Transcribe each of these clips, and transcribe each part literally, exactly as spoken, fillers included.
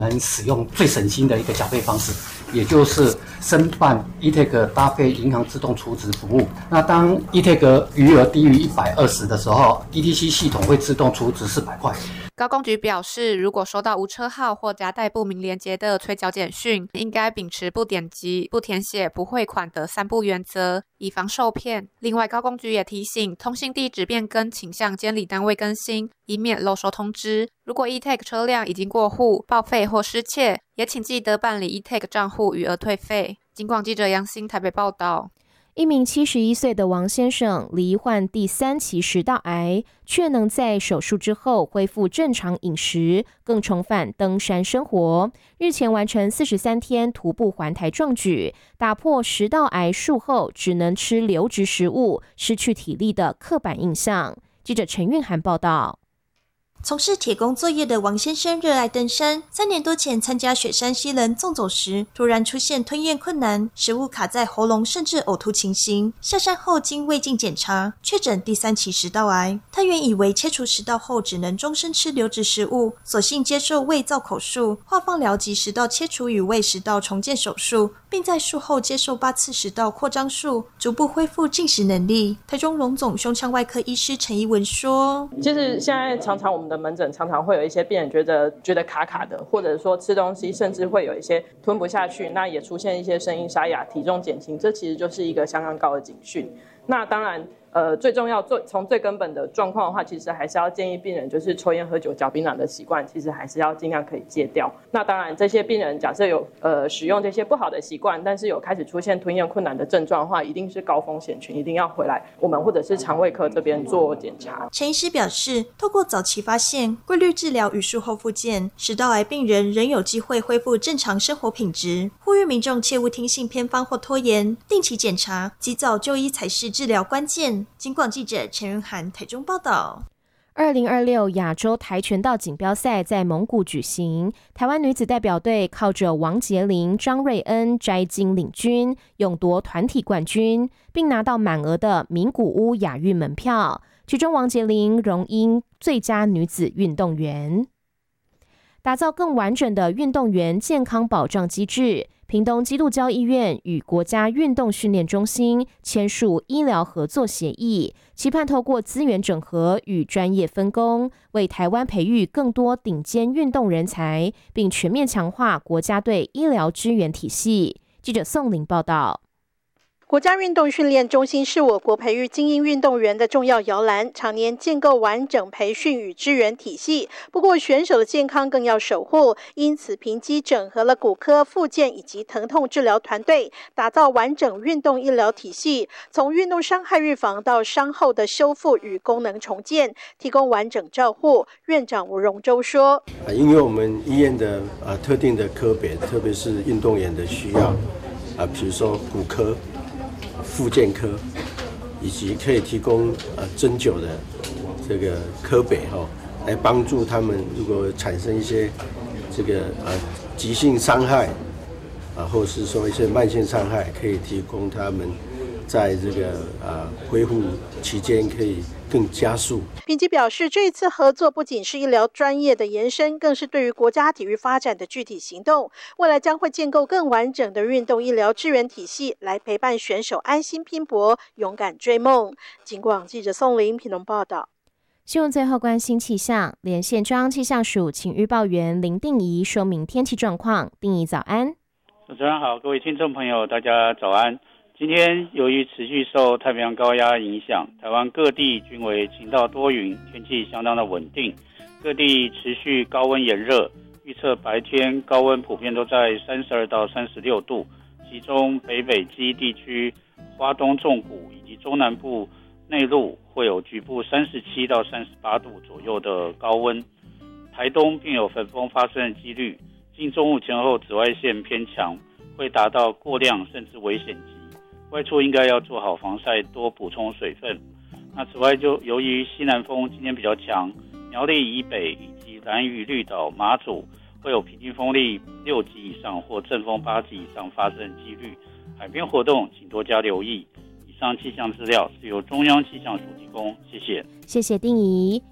能使用最省心的一个缴费方式，也就是申办 e-Tag 搭配银行自动储值服务。那当 e-Tag 余额低于一百二十的时候 ，E T C 系统会自动储值四百块。 高工局表示，如果收到无车号或夹带不明连结的催缴简讯，应该秉持不点击、不填写、不汇款的三不原则，以防受骗。另外，高工局也提醒，通信地址变更请向监理单位更新，以免漏收通知。如果 e-Tag 车辆已经过户、报废或失窃，也请记得办理 e-Tag 账户余额退费。警广记者杨欣台北报道。 一名七十一岁的王先生罹患第三期食道癌，却能在手术之后恢复正常饮食，更重返登山生活。日前完成四十三天徒步环台壮举，打破食道癌术后只能吃流质食物、失去体力的刻板印象。记者陈韵涵报道。 从事铁工作业的王先生热爱登山，三年多前参加雪山西人纵走时，突然出现吞咽困难、食物卡在喉咙甚至呕吐情形。下山后经胃镜检查，确诊第三期食道癌。他原以为切除食道后只能终身吃流质食物，索性接受胃造口术、化放疗及食道切除与胃食道重建手术，并在术后接受八次食道扩张术，逐步恢复进食能力。台中荣总胸腔外科医师陈怡文说：“ 其实现在常常我们的门诊常常会有一些病人觉得觉得卡卡的，或者说吃东西甚至会有一些吞不下去，那也出现一些声音沙哑、体重减轻，这其实就是一个相当高的警讯。那当然。”呃，最重要，最从最根本的状况的话，其实还是要建议病人，就是抽烟、喝酒、嚼槟榔的习惯，其实还是要尽量可以戒掉。那当然，这些病人假设有呃使用这些不好的习惯，但是有开始出现吞咽困难的症状的话，一定是高风险群，一定要回来我们或者是肠胃科这边做检查。 陈医师表示，透过早期发现、规律治疗与术后复健，食道癌病人仍有机会恢复正常生活品质。呼吁民众切勿听信偏方或拖延，定期检查，及早就医才是治疗关键。警广记者陈云涵台中报道。 二零二六亚洲跆拳道锦标赛在蒙古举行，台湾女子代表队靠着王洁玲、张瑞恩摘金领军，勇夺团体冠军，并拿到满额的名古屋亚运门票。其中王洁玲荣膺最佳女子运动员。打造更完整的运动员健康保障机制，屏东基督教医院与国家运动训练中心签署医疗合作协议，期盼透过资源整合与专业分工，为台湾培育更多顶尖运动人才，并全面强化国家队医疗支援体系。记者宋玲报道。 国家运动训练中心是我国培育精英运动员的重要摇篮，常年建构完整培训与支援体系。不过选手的健康更要守护，因此评基整合了骨科、复健以及疼痛治疗团队，打造完整运动医疗体系，从运动伤害预防到伤后的修复与功能重建，提供完整照护。院长吴荣洲说：“ 因为我们医院的呃特定的科别，特别是运动员的需要啊，比如说骨科。”复健科以及可以提供呃针灸的这个科别哈、哦，来帮助他们如果产生一些这个呃急性伤害啊，或者是说一些慢性伤害，可以提供他们在这个呃恢复期间可以更加速。 评基表示，这一次合作不仅是医疗专业的延伸，更是对于国家体育发展的具体行动。未来将会建构更完整的运动医疗支援体系，来陪伴选手安心拼搏，勇敢追梦。警广记者宋玲屏东报道。 新闻最后关心气象，连线中央气象署请预报员林定仪说明天气状况。定仪早安。 主持人好，各位听众朋友大家早安。今天由于持续受太平洋高压影响，台湾各地均为晴到多云，天气相当的稳定，各地持续高温炎热，预测白天高温普遍都在三十二到三十六度，其中北北基地区、花东纵谷以及中南部内陆会有局部三十七到三十八度左右的高温，台东并有焚风发生的几率，近中午前后紫外线偏强，会达到过量甚至危险级。外出应该要做好防晒，多补充水分。那此外，就由于西南风今天比较强，苗栗以北以及兰屿、绿岛、马祖会有平均风力六级以上或阵风八级以上发生的几率。海边活动请多加留意。以上气象资料是由中央气象署提供，谢谢。 谢谢定仪。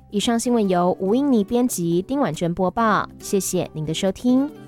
以上新闻由吴英妮编辑，丁婉珍播报，谢谢您的收听。